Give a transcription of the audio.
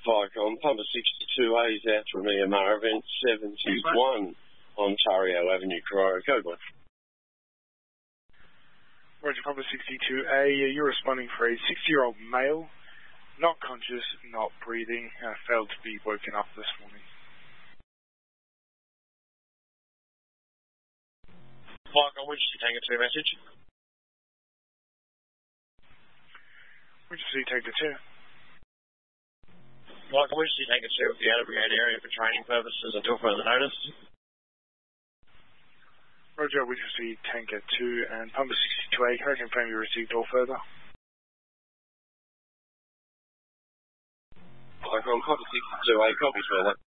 Vicom, Pumper 62A is out from EMR event 721, Ontario Avenue, Carrara, code 1. Roger, Pumper 62A, you're responding for a 60-year-old male, not conscious, not breathing, failed to be woken up this morning. Vicom, Winchester Tango 2 message. Winchester Tango 2. Vicom, Winchester Tango 2 with the outer brigade area for training purposes until further notice. Roger, Winchester Tango 2 and Pumper 62A, can I confirm you received all further? Vicom, Pumper 62A, copies further.